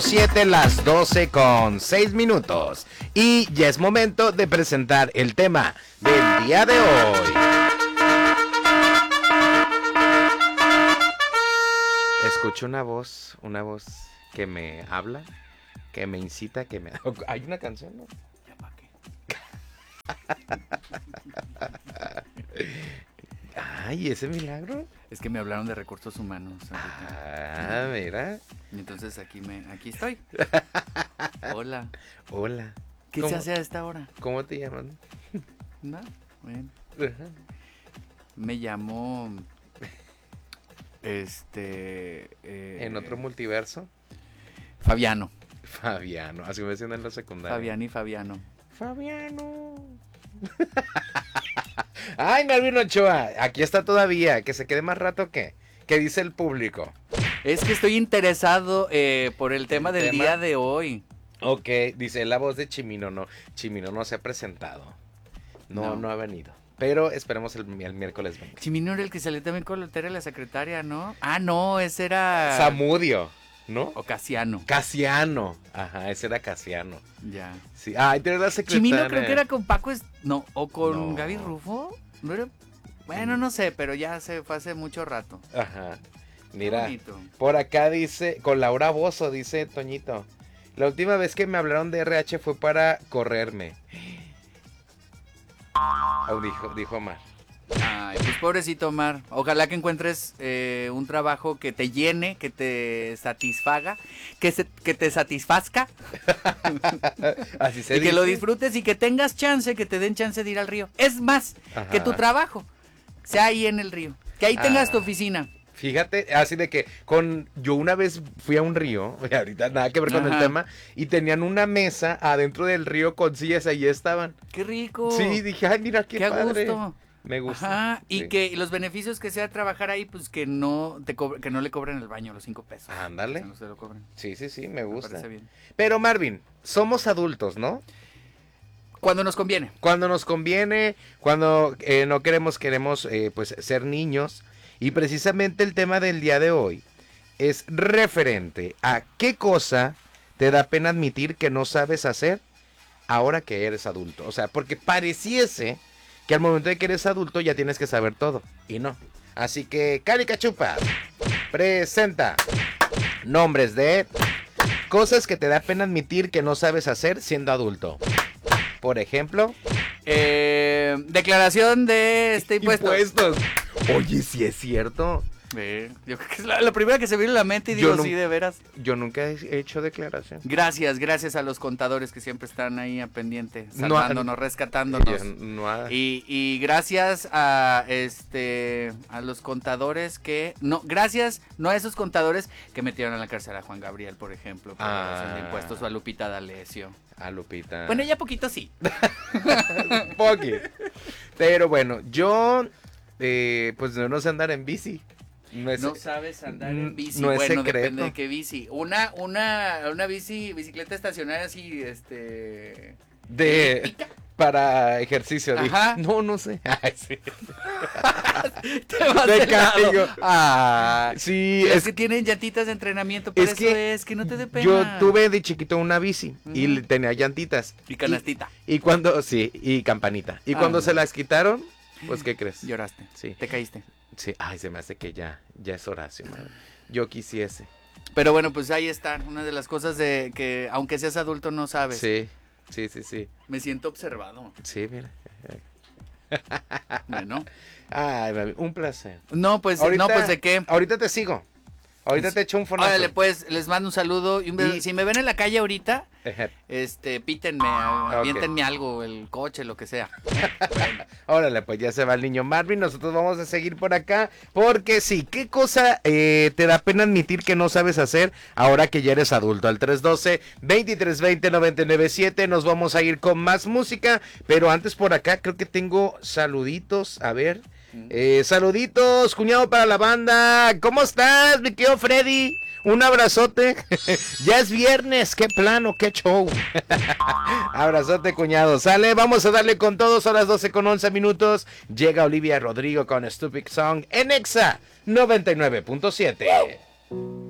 7 las 12 con 6 minutos. Y ya es momento de presentar el tema del día de hoy. Escucho una voz que me habla, que me incita, que me... ¿Hay una canción, no? ¿Ya para qué? Ay, ¿ese milagro? Es que me hablaron de recursos humanos ahorita. Ah, mira. Y entonces aquí estoy. Hola. Hola. ¿Qué se hace a esta hora? ¿Cómo te llaman? No, bueno. Ajá. Me llamo... ¿En otro multiverso? Fabiano. Fabiano, así me decían en la secundaria. Fabián y Fabiano. Fabiano. Ay, Marvin Ochoa, aquí está todavía, que se quede más rato que dice el público. Es que estoy interesado por el tema del día de hoy. Ok, dice la voz de Chimino no se ha presentado. No ha venido. Pero esperemos el miércoles venga. Chimino era el que salió también con Lotera, la secretaria, ¿no? Ah, no, ese era... Zamudio, ¿no? O Casiano. Casiano. Ajá, ese era Casiano. Ya. Sí. Ay, tiene la secretaria. Chimino creo que era con Paco... No, o con No. Gaby Rufo. ¿No era? Bueno, no sé, pero ya se fue hace mucho rato. Ajá. Mira, bonito. por acá dice, con Laura Bozo, dice Toñito. La última vez que me hablaron de RH fue para correrme. Oh, dijo Omar. Ay, pues pobrecito Omar. Ojalá que encuentres un trabajo que te llene, que te satisfaga, que te satisfazca. Así se y dice. que lo disfrutes y que tengas chance, que te den chance de ir al río. Es más, Ajá. que tu trabajo sea ahí en el río. Que ahí tengas tu oficina. Fíjate, así de que yo una vez fui a un río, ahorita nada que ver con el tema, y tenían una mesa adentro del río con sillas, ahí estaban. ¡Qué rico! Sí, dije, ay, mira qué padre. Gusto. Me gusta. Ajá, y sí. que los beneficios que sea trabajar ahí, pues que no le cobren el baño los 5 pesos. Ándale. Que no se lo cobren. Sí, me gusta. Me parece bien. Pero Marvin, somos adultos, ¿no? Cuando nos conviene. Cuando nos conviene, cuando no queremos pues ser niños. Y precisamente el tema del día de hoy es referente a qué cosa te da pena admitir que no sabes hacer ahora que eres adulto. O sea, porque pareciese que al momento de que eres adulto ya tienes que saber todo. Y no. Así que, Cari Cachupa presenta nombres de cosas que te da pena admitir que no sabes hacer siendo adulto. Por ejemplo... declaración de impuestos. Oye, sí es cierto. Yo creo que es la primera que se me vino a la mente y digo, sí, de veras. Yo nunca he hecho declaración. Gracias a los contadores que siempre están ahí a pendiente, salvándonos, rescatándonos. Y gracias a los contadores que... gracias a esos contadores que metieron a la cárcel a Juan Gabriel, por ejemplo, por evasión de impuestos, o a Lupita D'Alessio. A Lupita. Bueno, ya poquito sí. Poquito. Pero bueno, yo pues no sé andar en bici. No sabes andar en bici. No es bueno, secreto. depende de qué bici. Una bicicleta estacionaria así, para ejercicio. Ajá. No sé. Ay, sí. Te vas Me de lado. caigo. Sí, es que tienen llantitas de entrenamiento, por eso es que no te dé pena. Yo tuve de chiquito una bici y tenía llantitas. Y canastita. Y campanita. Y cuando se las quitaron, pues, ¿qué crees? Lloraste. Sí. Te caíste. Sí, ay, se me hace que ya es Horacio, madre. Yo quisiese. Pero bueno, pues ahí está, una de las cosas de que aunque seas adulto no sabes. Sí. Me siento observado. Sí, mira. Bueno. Ay, mami, un placer. No, pues ¿de qué? Ahorita te sigo. Ahorita te echo un fonazo. Órale, pues, les mando un saludo. Si me ven en la calle ahorita, pítenme, aviéntenme algo, el coche, lo que sea. Bueno. Órale, pues ya se va el niño Marvin. Nosotros vamos a seguir por acá. Porque sí, ¿qué cosa te da pena admitir que no sabes hacer ahora que ya eres adulto? Al 312-2320-997 nos vamos a ir con más música. Pero antes por acá creo que tengo saluditos. A ver... saluditos, cuñado, para la banda. ¿Cómo estás, mi querido Freddy? Un abrazote. Ya es viernes, qué plano, qué show. Abrazote, cuñado. Sale, vamos a darle con todos a las 12:11. Llega Olivia Rodrigo con Stupid Song en Exa 99.7.